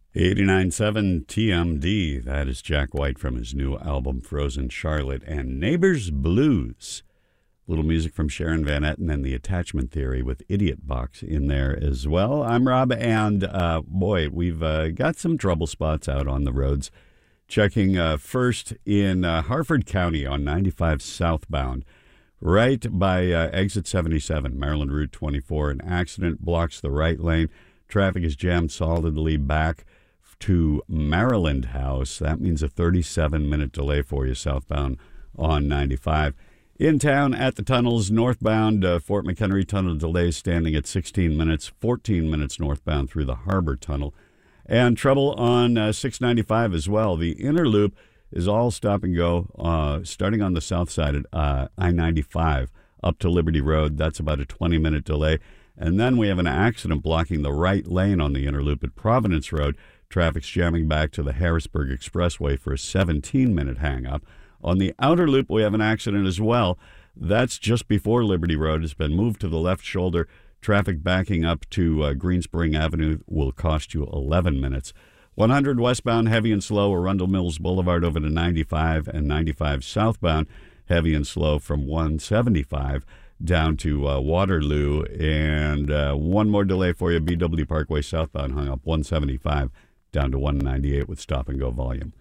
89.7 TMD. That is Jack White from his new album Frozen Charlotte and Neighbors Blues. Little music from Sharon Van Etten and the Attachment Theory with Idiot Box in there as well. I'm Rob, and we've got some trouble spots out on the roads. Checking first in Harford County on 95 southbound, right by exit 77, Maryland Route 24. An accident blocks the right lane. Traffic is jammed solidly back to Maryland House. That means a 37-minute delay for you southbound on 95. In town at the tunnels, northbound Fort McHenry Tunnel delays standing at 16 minutes, 14 minutes northbound through the Harbor Tunnel. And trouble on 695 as well. The inner loop is all stop and go, starting on the south side at I-95 up to Liberty Road. That's about a 20-minute delay. And then we have an accident blocking the right lane on the inner loop at Providence Road. Traffic's jamming back to the Harrisburg Expressway for a 17-minute hang-up. On the outer loop, we have an accident as well. That's just before Liberty Road. It's been moved to the left shoulder. Traffic backing up to Green Spring Avenue will cost you 11 minutes. 100 westbound, heavy and slow, Arundel Mills Boulevard over to 95, and 95 southbound, heavy and slow from 175 down to Waterloo. And one more delay for you, BW Parkway southbound hung up 175 down to 198 with stop-and-go volume.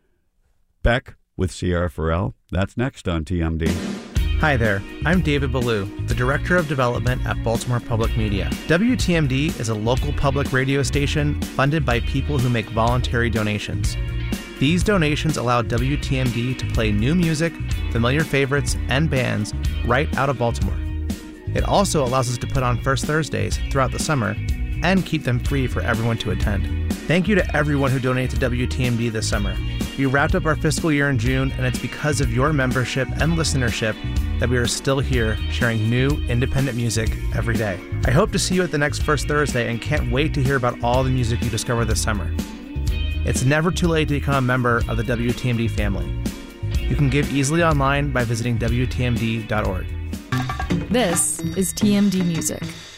Beck with Sierra Farrell. That's next on TMD. Hi there, I'm David Ballou, the Director of Development at Baltimore Public Media. WTMD is a local public radio station funded by people who make voluntary donations. These donations allow WTMD to play new music, familiar favorites, and bands right out of Baltimore. It also allows us to put on First Thursdays throughout the summer and keep them free for everyone to attend. Thank you to everyone who donated to WTMD this summer. We wrapped up our fiscal year in June, and it's because of your membership and listenership that we are still here sharing new independent music every day. I hope to see you at the next First Thursday and can't wait to hear about all the music you discover this summer. It's never too late to become a member of the WTMD family. You can give easily online by visiting WTMD.org. This is TMD Music.